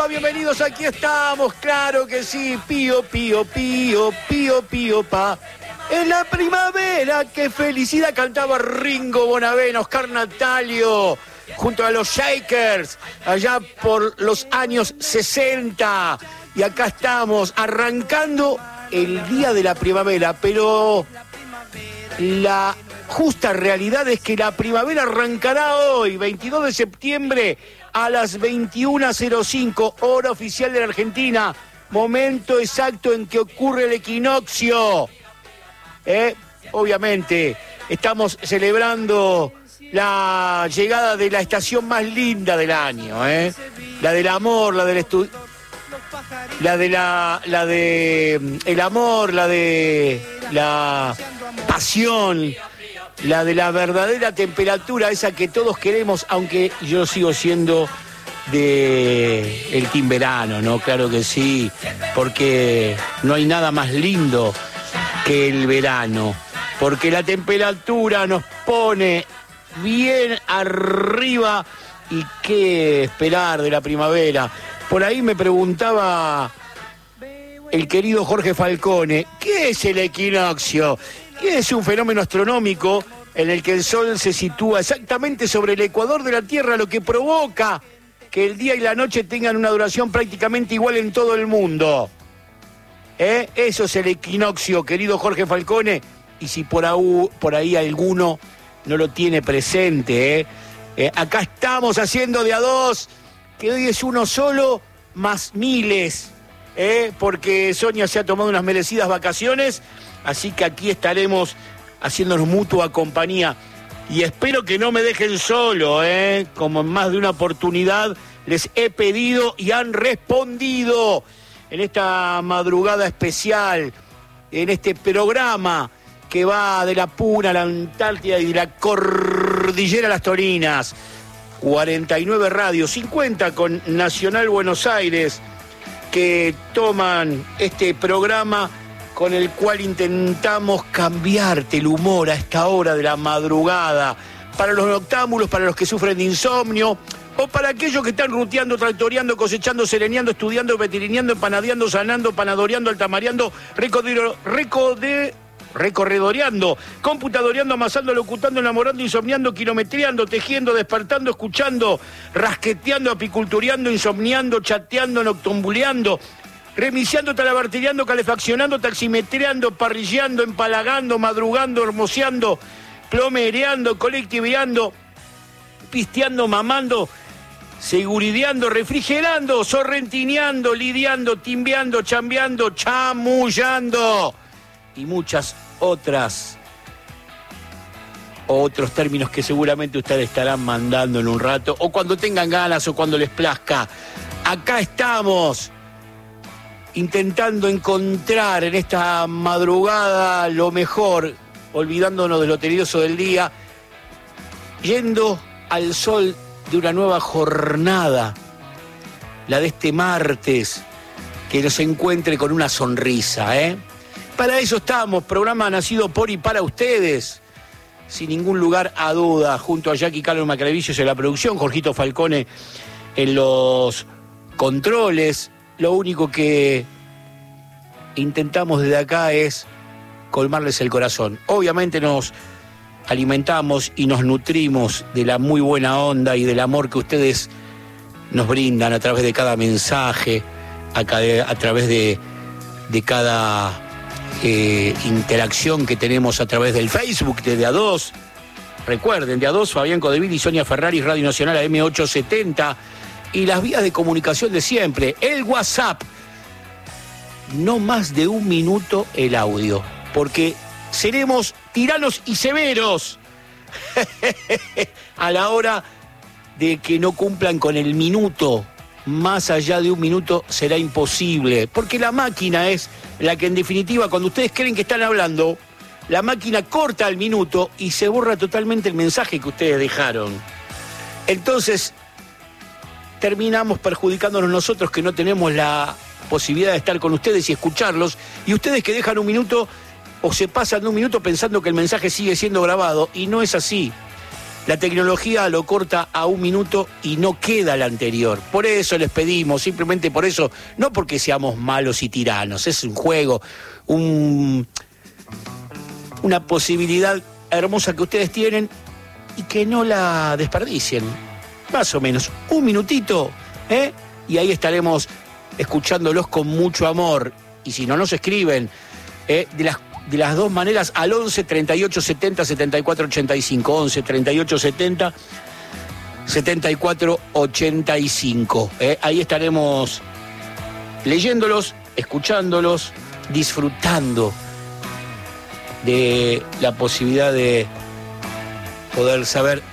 va? Bienvenidos, aquí estamos, claro que sí. Pío, pío, pío, pío, pío, pa. En la primavera, qué felicidad, cantaba Ringo Bonavena, Oscar Natalio, junto a los Shakers, allá por los años 60. Y acá estamos, arrancando el día de la primavera, pero la justa realidad es que la primavera arrancará hoy, 22 de septiembre, a las 21:05, hora oficial de la Argentina, momento exacto en que ocurre el equinoccio. Obviamente, estamos celebrando la llegada de la estación más linda del año, la del amor, la del el amor, la de la pasión, la de la verdadera temperatura, esa que todos queremos, aunque yo sigo siendo de el team verano, ¿no? Claro que sí, porque no hay nada más lindo que el verano, porque la temperatura nos pone bien arriba. Y qué esperar de la primavera. Por ahí me preguntaba el querido Jorge Falcone, ¿qué es el equinoccio? ¿Qué es un fenómeno astronómico en el que el Sol se sitúa exactamente sobre el ecuador de la Tierra, lo que provoca que el día y la noche tengan una duración prácticamente igual en todo el mundo? Eso es el equinoccio, querido Jorge Falcone, y si por ahí alguno no lo tiene presente, acá estamos haciendo de a dos, que hoy es uno solo más miles, porque Sonia se ha tomado unas merecidas vacaciones, así que aquí estaremos haciéndonos mutua compañía. Y espero que no me dejen solo, como en más de una oportunidad les he pedido y han respondido en esta madrugada especial, en este programa que va de la Puna a la Antártida y de la Cordillera a las Toninas. 49 radios, 50 con Nacional Buenos Aires, que toman este programa con el cual intentamos cambiarte el humor a esta hora de la madrugada, para los noctámbulos, para los que sufren de insomnio, o para aquellos que están ruteando, tractoreando, cosechando, sereneando, estudiando, vetirineando, empanadeando, sanando, panadoreando, altamareando, recorredoreando, computadoreando, amasando, locutando, enamorando, insomniando, kilometreando, tejiendo, despertando, escuchando, rasqueteando, apicultureando, insomniando, chateando, noctambuleando, remiciando, talabartereando, calefaccionando, taximetreando, parrilleando, empalagando, madrugando, hermoseando, plomereando, colectiveando, pisteando, mamando, segurideando, refrigerando, sorrentineando, lidiando, timbeando, chambeando, chamullando y muchas otros términos que seguramente ustedes estarán mandando en un rato, o cuando tengan ganas o cuando les plazca. Acá estamos intentando encontrar en esta madrugada lo mejor, olvidándonos de lo tedioso del día, yendo al sol de una nueva jornada, la de este martes, que nos encuentre con una sonrisa, Para eso estamos, programa nacido por y para ustedes, sin ningún lugar a duda, junto a Jackie Carlos Macravicios en la producción, Jorgito Falcone en los controles. Lo único que intentamos desde acá es colmarles el corazón. Obviamente nos alimentamos y nos nutrimos de la muy buena onda y del amor que ustedes nos brindan a través de cada mensaje, a través de cada interacción que tenemos a través del Facebook de A2. Recuerden, de A2, Fabián Codeville y Sonia Ferrari, Radio Nacional AM870, y las vías de comunicación de siempre, el WhatsApp, no más de 1 minuto el audio, porque seremos tiranos y severos a la hora de que no cumplan con el minuto. Más allá de 1 minuto será imposible, porque la máquina es la que en definitiva, cuando ustedes creen que están hablando, la máquina corta el minuto y se borra totalmente el mensaje que ustedes dejaron. Entonces terminamos perjudicándonos nosotros, que no tenemos la posibilidad de estar con ustedes y escucharlos, y ustedes que dejan 1 minuto o se pasan de 1 minuto pensando que el mensaje sigue siendo grabado, y no es así. La tecnología lo corta a 1 minuto y no queda el anterior. Por eso les pedimos, simplemente por eso, no porque seamos malos y tiranos, es un juego, una posibilidad hermosa que ustedes tienen y que no la desperdicien. Más o menos, 1 minutito, y ahí estaremos escuchándolos con mucho amor. Y si no nos escriben, de las dos maneras, al 11 38 70 74 85, 11 38 70 74 85. Ahí estaremos leyéndolos, escuchándolos, disfrutando de la posibilidad de poder saber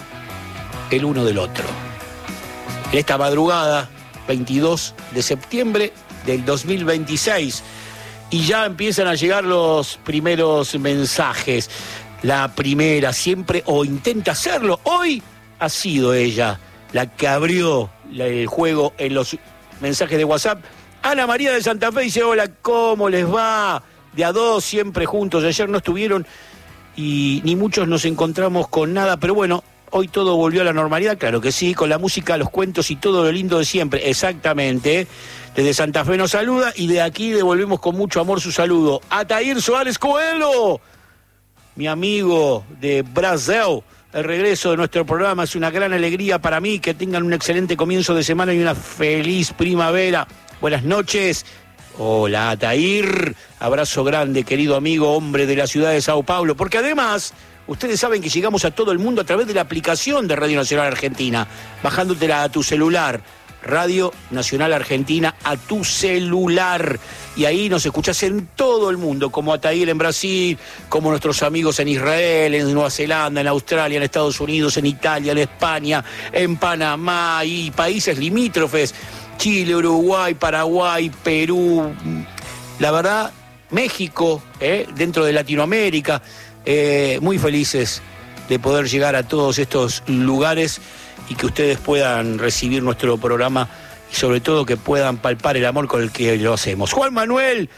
el uno del otro. En esta madrugada, 22 de septiembre del 2026, y ya empiezan a llegar los primeros mensajes. La primera siempre, o intenta hacerlo, hoy ha sido ella la que abrió el juego en los mensajes de WhatsApp. Ana María de Santa Fe dice: hola, ¿cómo les va? De a dos, siempre juntos. Ayer no estuvieron y ni muchos nos encontramos con nada, pero bueno, hoy todo volvió a la normalidad, claro que sí, con la música, los cuentos y todo lo lindo de siempre, exactamente. Desde Santa Fe nos saluda y de aquí devolvemos con mucho amor su saludo. Atair Suárez Coelho, mi amigo de Brasil, el regreso de nuestro programa es una gran alegría para mí, que tengan un excelente comienzo de semana y una feliz primavera. Buenas noches. Hola, Atair, abrazo grande, querido amigo, hombre de la ciudad de Sao Paulo, porque además, ustedes saben que llegamos a todo el mundo a través de la aplicación de Radio Nacional Argentina, bajándotela a tu celular, Radio Nacional Argentina a tu celular, y ahí nos escuchás en todo el mundo, como Atair en Brasil, como nuestros amigos en Israel, en Nueva Zelanda, en Australia, en Estados Unidos, en Italia, en España, en Panamá y países limítrofes, Chile, Uruguay, Paraguay, Perú, la verdad, México, dentro de Latinoamérica, muy felices de poder llegar a todos estos lugares y que ustedes puedan recibir nuestro programa y sobre todo que puedan palpar el amor con el que lo hacemos. Juan Manuel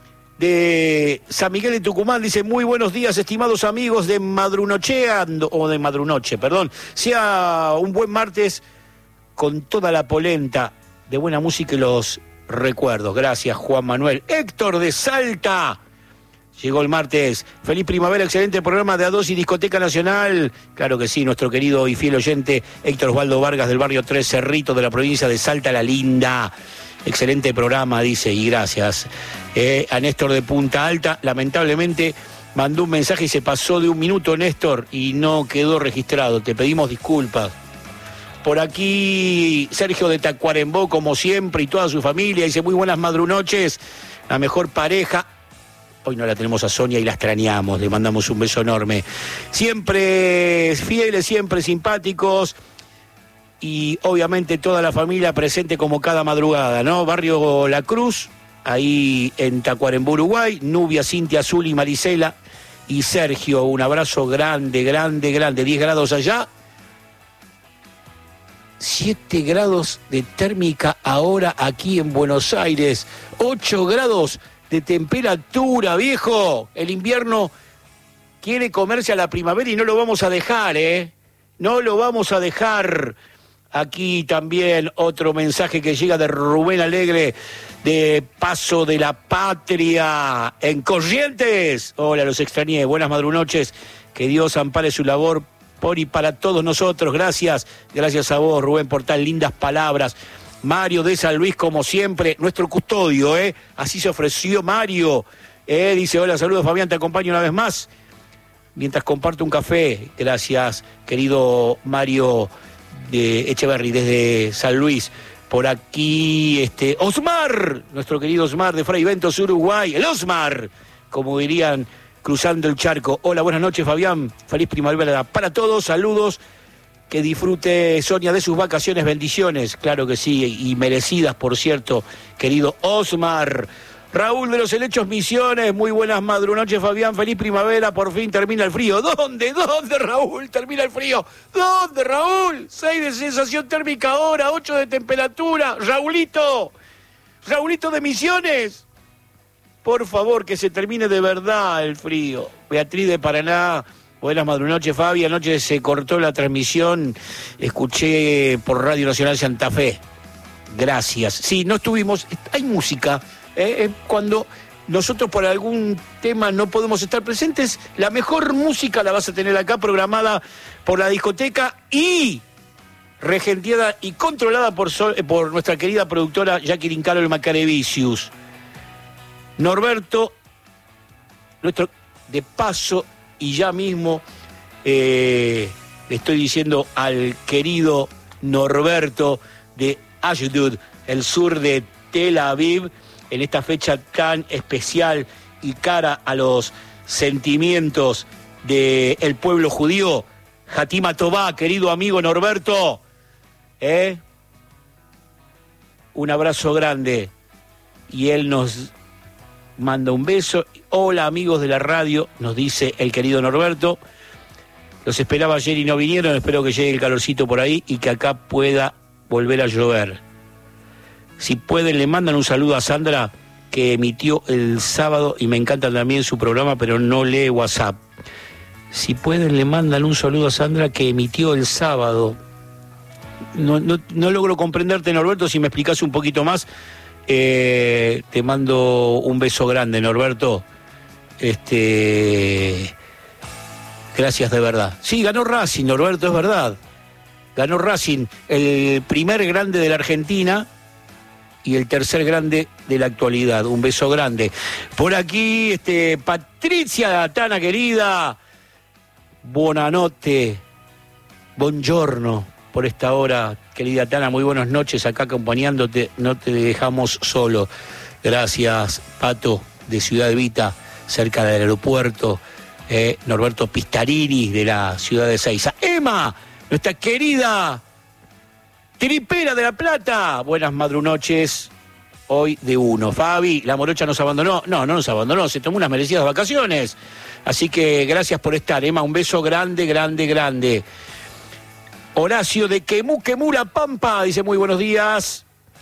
de San Miguel de Tucumán dice: muy buenos días, estimados amigos de Madrunoche, perdón. Sea un buen martes con toda la polenta de buena música y los recuerdos. Gracias, Juan Manuel. Héctor de Salta. Llegó el martes. Feliz primavera, excelente programa de A2 y Discoteca Nacional. Claro que sí, nuestro querido y fiel oyente Héctor Osvaldo Vargas del barrio Tres Cerritos de la provincia de Salta la Linda. Excelente programa, dice, y gracias. A Néstor de Punta Alta, lamentablemente mandó un mensaje y se pasó de 1 minuto, Néstor, y no quedó registrado. Te pedimos disculpas. Por aquí Sergio de Tacuarembó, como siempre, y toda su familia, dice: muy buenas madrunoches, la mejor pareja. Hoy no la tenemos a Sonia y la extrañamos, le mandamos un beso enorme. Siempre fieles, siempre simpáticos y obviamente toda la familia presente como cada madrugada, ¿no? Barrio La Cruz, ahí en Tacuarembó, Uruguay. Nubia, Cintia, Azul y Marisela y Sergio, un abrazo grande, grande, grande. 10 grados allá, 7 grados de térmica ahora aquí en Buenos Aires, 8 grados de temperatura, viejo. El invierno quiere comerse a la primavera y no lo vamos a dejar, no lo vamos a dejar. Aquí también otro mensaje que llega de Rubén Alegre de Paso de la Patria en Corrientes. Hola, los extrañé, buenas madrunoches, que Dios ampare su labor por y para todos nosotros. Gracias a vos, Rubén, por tan lindas palabras. Mario de San Luis, como siempre, nuestro custodio, así se ofreció Mario, dice: hola, saludos Fabián, te acompaño una vez más, mientras comparto un café. Gracias, querido Mario de Echeverry, desde San Luis. Por aquí, Osmar, nuestro querido Osmar de Fray Ventos, Uruguay, el Osmar, como dirían, cruzando el charco. Hola, buenas noches Fabián, feliz primavera para todos, saludos. Que disfrute Sonia de sus vacaciones, bendiciones, claro que sí, y merecidas, por cierto, querido Osmar. Raúl de los Helechos Misiones, muy buenas madrunoches Fabián, feliz primavera, por fin termina el frío. ¿Dónde Raúl termina el frío? ¿Dónde Raúl? 6 de sensación térmica ahora, 8 de temperatura. Raulito de Misiones, por favor que se termine de verdad el frío. Beatriz de Paraná, Buenas madrunoches, Fabi. Anoche se cortó la transmisión, escuché por Radio Nacional Santa Fe. Gracias. Sí, no estuvimos, hay música. Cuando nosotros por algún tema no podemos estar presentes, la mejor música la vas a tener acá programada por la discoteca y regenteada y controlada por nuestra querida productora Jacqueline Carol Macarevicius. Norberto, nuestro de paso, y ya mismo le estoy diciendo al querido Norberto de Ashdod, el sur de Tel Aviv, en esta fecha tan especial y cara a los sentimientos del pueblo judío. Hatima Tová, querido amigo Norberto, un abrazo grande. Y él nos manda un beso. Hola amigos de la radio, nos dice el querido Norberto. Los esperaba ayer y no vinieron, espero que llegue el calorcito por ahí y que acá pueda volver a llover. Si pueden, le mandan un saludo a Sandra, que emitió el sábado, y me encanta también su programa, pero no lee WhatsApp. Si pueden, le mandan un saludo a Sandra, que emitió el sábado. No logro comprenderte, Norberto, si me explicás un poquito más. Te mando un beso grande, Norberto. Gracias de verdad. Sí, ganó Racing, Norberto, es verdad. Ganó Racing, el primer grande de la Argentina y el tercer grande de la actualidad. Un beso grande. Por aquí, Patricia Tana, querida. Buonanotte. Buongiorno. Por esta hora, querida Tana, muy buenas noches, acá acompañándote, no te dejamos solo. Gracias, Pato, de Ciudad Evita, cerca del aeropuerto. Norberto Pistarini, de la ciudad de Ezeiza. Emma, nuestra querida tripera de La Plata. Buenas madrunoches, hoy de uno. Fabi, la morocha nos abandonó. No nos abandonó, se tomó unas merecidas vacaciones. Así que gracias por estar, Emma, un beso grande, grande, grande. Horacio de Quemú, La Pampa, dice muy buenos días.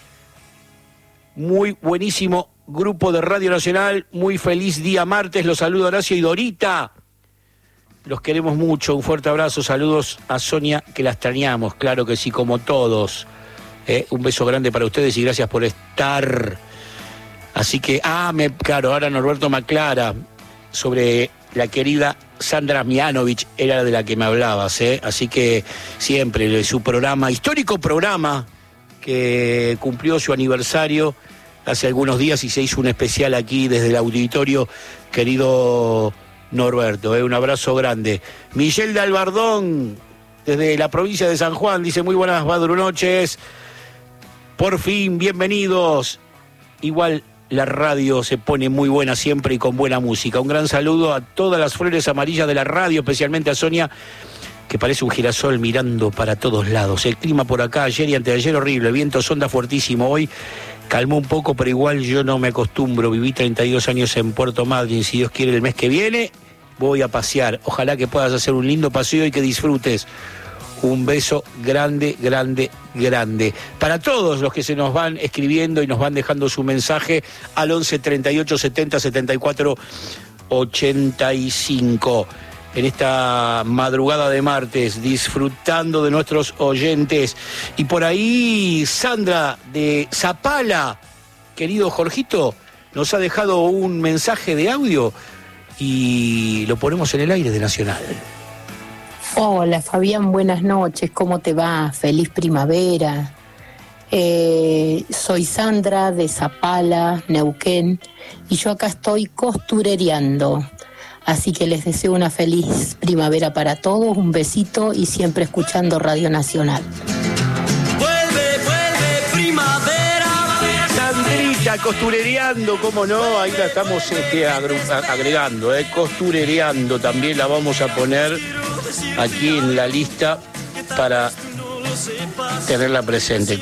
Muy buenísimo grupo de Radio Nacional, muy feliz día martes, los saludo Horacio y Dorita. Los queremos mucho, un fuerte abrazo, saludos a Sonia, que la extrañamos, claro que sí, como todos. Un beso grande para ustedes y gracias por estar. Así que, claro, ahora Norberto me aclara sobre la querida Sandra Mianovich, era de la que me hablabas, así que siempre su programa, histórico programa, que cumplió su aniversario hace algunos días y se hizo un especial aquí desde el auditorio, querido Norberto, un abrazo grande. Michelle de Albardón, desde la provincia de San Juan, dice muy buenas madrunoches, por fin, bienvenidos. Igual la radio se pone muy buena siempre y con buena música. Un gran saludo a todas las flores amarillas de la radio, especialmente a Sonia, que parece un girasol mirando para todos lados. El clima por acá ayer y antes de ayer horrible, el viento sonda fuertísimo. Hoy calmó un poco, pero igual yo no me acostumbro. Viví 32 años en Puerto Madryn. Si Dios quiere, el mes que viene voy a pasear. Ojalá que puedas hacer un lindo paseo y que disfrutes. Un beso grande, grande, grande. Para todos los que se nos van escribiendo y nos van dejando su mensaje al 11 38 70 74 85. En esta madrugada de martes, disfrutando de nuestros oyentes. Y por ahí, Sandra de Zapala, querido Jorgito, nos ha dejado un mensaje de audio y lo ponemos en el aire de Nacional. Hola Fabián, buenas noches, ¿cómo te va? Feliz primavera. Soy Sandra de Zapala, Neuquén, y yo acá estoy costurereando. Así que les deseo una feliz primavera para todos, un besito y siempre escuchando Radio Nacional. Vuelve primavera. Sandrita, costurereando, cómo no, ahí la estamos agregando, costurereando, también la vamos a poner aquí en la lista para tenerla presente.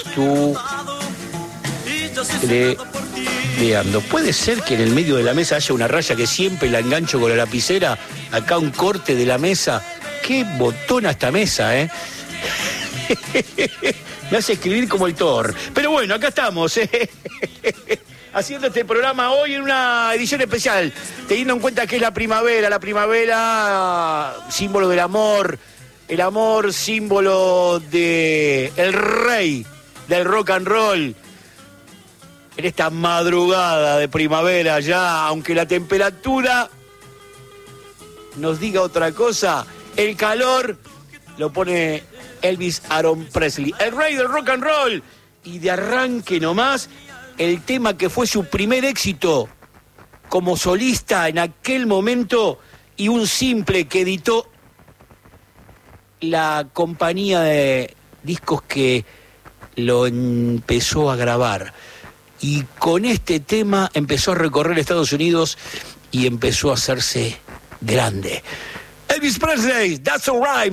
Costurereando. Puede ser que en el medio de la mesa haya una raya que siempre la engancho con la lapicera, acá un corte de la mesa. Qué botona esta mesa, Me hace escribir como el Thor. Pero bueno, acá estamos, haciendo este programa hoy en una edición especial, teniendo en cuenta que es la primavera, símbolo del amor, el amor símbolo de el rey del rock and roll. En esta madrugada de primavera ya, aunque la temperatura nos diga otra cosa, el calor lo pone Elvis Aaron Presley, el rey del rock and roll. Y de arranque nomás, el tema que fue su primer éxito como solista en aquel momento y un simple que editó la compañía de discos que lo empezó a grabar. Y con este tema empezó a recorrer Estados Unidos y empezó a hacerse grande. Elvis Presley, That's Alright.